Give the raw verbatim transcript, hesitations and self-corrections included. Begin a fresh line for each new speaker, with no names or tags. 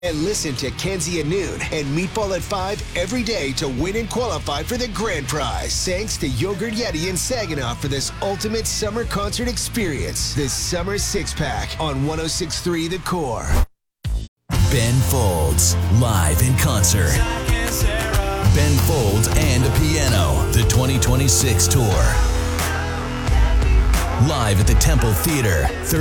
And listen to Kenzie at noon and Meatball at five every day to win and qualify for the grand prize. Thanks to Yogurt Yeti and Saginaw for this ultimate summer concert experience. This summer six-pack on one oh six point three The Core.
Ben Folds, live in concert. Ben Folds and a piano, the twenty twenty-six tour. Live at the Temple Theater.